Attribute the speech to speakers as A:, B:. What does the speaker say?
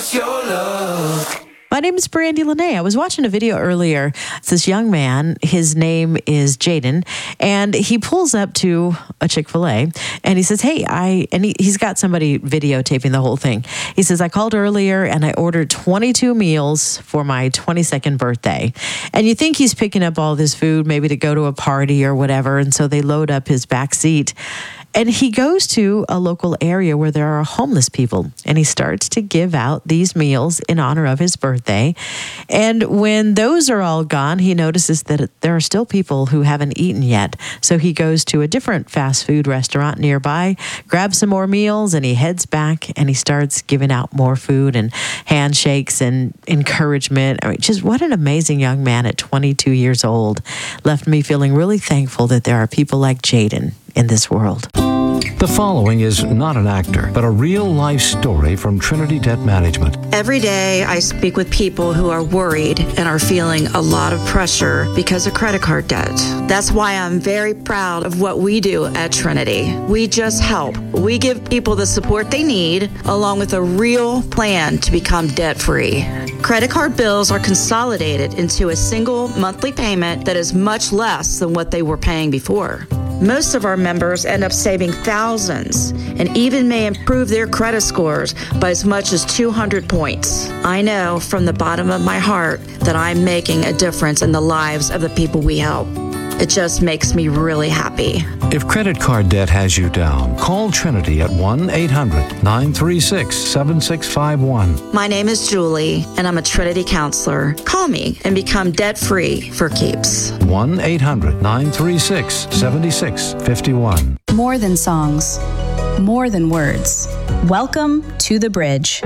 A: what's your love?
B: My name is Brandy Lene. I was watching a video earlier. It's this young man. His name is Jaden, and he pulls up to a Chick-fil-A, and he says, "Hey, he's got somebody videotaping the whole thing. He says, I called earlier, and I ordered 22 meals for my 22nd birthday." And you think he's picking up all this food, maybe to go to a party or whatever, and so they load up his back seat. And he goes to a local area where there are homeless people, and he starts to give out these meals in honor of his birthday. And when those are all gone, he notices that there are still people who haven't eaten yet. So he goes to a different fast food restaurant nearby, grabs some more meals, and he heads back, and he starts giving out more food and handshakes and encouragement. I mean, just what an amazing young man at 22 years old. Left me feeling really thankful that there are people like Jaden in this world.
C: The following is not an actor, but a real-life story from Trinity Debt Management.
D: Every day, I speak with people who are worried and are feeling a lot of pressure because of credit card debt. That's why I'm very proud of what we do at Trinity. We just help. We give people the support they need, along with a real plan to become debt-free. Credit card bills are consolidated into a single monthly payment that is much less than what they were paying before. Most of our members end up saving thousands and even may improve their credit scores by as much as 200 points. I know from the bottom of my heart that I'm making a difference in the lives of the people we help. It just makes me really happy.
C: If credit card debt has you down, call Trinity at 1-800-936-7651.
D: My name is Julie, and I'm a Trinity counselor. Call me and become debt-free for keeps.
C: 1-800-936-7651.
E: More than songs, more than words. Welcome to The Bridge.